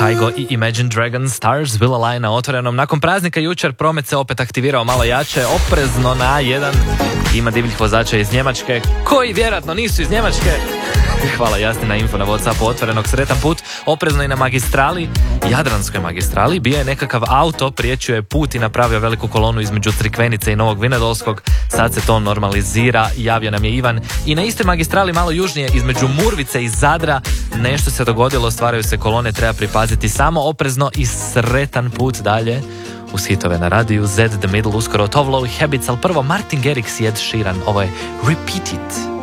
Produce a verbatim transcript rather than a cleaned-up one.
Kygo i Imagine Dragons Stars Will Align na otvorenom. Nakon praznika jučer promet se opet aktivirao malo jače, oprezno na jedan. Ima divljih vozača iz Njemačke, koji vjerojatno nisu iz Njemačke. Hvala Jasni na info na WhatsAppu otvorenog. Sretan put, oprezno i na magistrali, Jadranskoj magistrali. Bio je nekakav auto, priječio je put i napravio veliku kolonu između Crikvenice i Novog Vinodolskog. Sad se to normalizira, javio nam je Ivan. I na istoj magistrali malo južnije, između Murvice i Zadra, nešto se dogodilo, stvaraju se kolone, treba pripaziti samo oprezno i sretan put dalje. Uz hitove na radiju, Z The Middle, uskoro Tovlo i Habits, ali prvo Martin Garrix i Ed Sheeran, ovo je Repeat It.